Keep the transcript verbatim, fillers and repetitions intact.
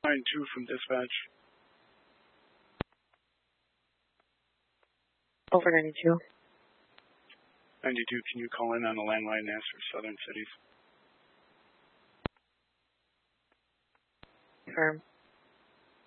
nine two from dispatch. Over ninety-two. ninety-two, can you call in on the landline and answer Southern Cities? Confirm.